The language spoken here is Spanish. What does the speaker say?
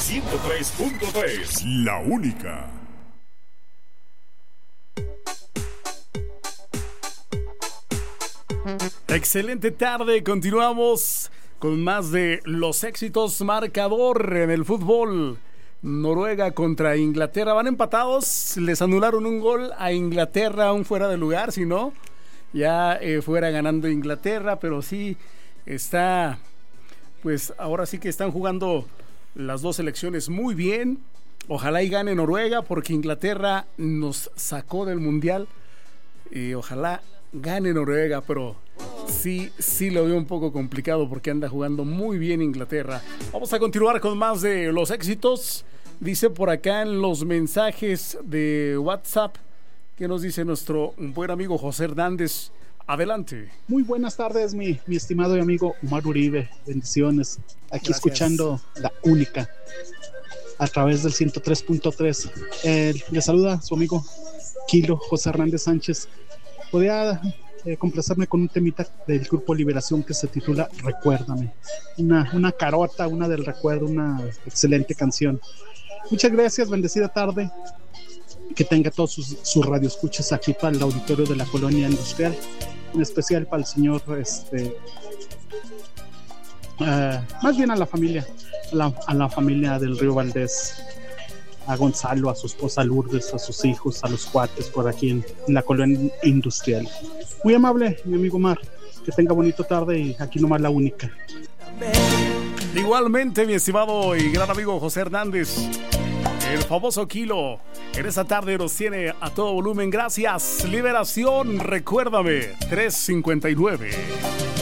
103.3, la única. Excelente tarde, continuamos con más de los éxitos. Marcador en el fútbol: Noruega contra Inglaterra, van empatados, les anularon un gol a Inglaterra, un fuera de lugar, si no, ya fuera ganando Inglaterra, pero sí está, pues ahora sí que están jugando las dos selecciones muy bien. Ojalá y gane Noruega, porque Inglaterra nos sacó del mundial, y ojalá gane Noruega, pero sí lo veo un poco complicado porque anda jugando muy bien Inglaterra. Vamos a continuar con más de los éxitos. Dice por acá en los mensajes de WhatsApp, ¿qué nos dice nuestro buen amigo José Hernández? Adelante. Muy buenas tardes, mi estimado y amigo Omar Uribe. Bendiciones. Aquí Gracias. Escuchando la única a través del 103.3. Le saluda su amigo Kilo José Hernández Sánchez. Podría complacerme con un temita del grupo Liberación que se titula Recuérdame. Una carota, una del recuerdo, una excelente canción. Muchas gracias, bendecida tarde. Que tenga todos sus radioescuchas aquí para el auditorio de la Colonia Industrial, en especial para el señor, más bien a la familia, a la familia del Río Valdés, a Gonzalo, a su esposa Lourdes, a sus hijos, a los cuates por aquí en la Colonia Industrial. Muy amable, mi amigo Mar, que tenga bonito tarde y aquí nomás la única. Igualmente, mi estimado y gran amigo José Hernández, el famoso Kilo, en esta tarde nos tiene a todo volumen. Gracias. Liberación, recuérdame, 3:59.